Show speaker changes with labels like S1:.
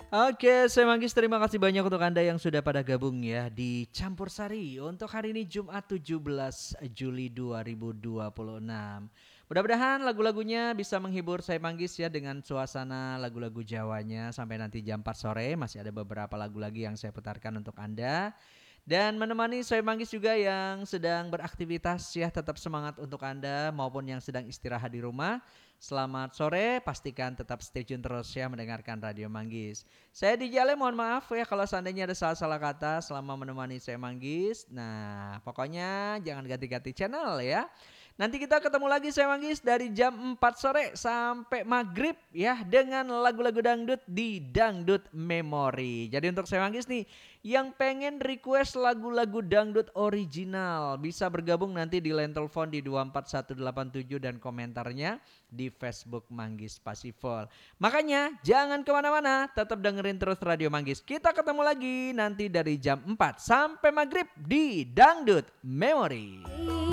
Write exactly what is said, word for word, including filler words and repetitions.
S1: Oke, saya Manggis terima kasih banyak untuk Anda yang sudah pada gabung ya di Campur Sari untuk hari ini Jumat tujuh belas Juli dua ribu dua puluh enam. Mudah-mudahan lagu-lagunya bisa menghibur saya Manggis ya dengan suasana lagu-lagu Jawanya sampai nanti jam empat sore masih ada beberapa lagu lagi yang saya putarkan untuk Anda. Dan menemani saya Manggis juga yang sedang beraktivitas ya tetap semangat untuk Anda maupun yang sedang istirahat di rumah. Selamat sore, pastikan tetap stay tune terus ya mendengarkan Radio Manggis. Saya di Jale mohon maaf ya kalau seandainya ada salah-salah kata selama menemani saya Manggis. Nah pokoknya jangan ganti-ganti channel ya. Nanti kita ketemu lagi saya Manggis dari jam empat sore sampai maghrib ya dengan lagu-lagu dangdut di Dangdut Memory. Jadi untuk saya Manggis nih yang pengen request lagu-lagu dangdut original bisa bergabung nanti di line telepon di dua empat satu delapan tujuh dan komentarnya di Facebook Manggis Pasifol. Makanya jangan kemana-mana, tetap dengerin terus Radio Manggis. Kita ketemu lagi nanti dari jam empat sampai maghrib di Dangdut Memory.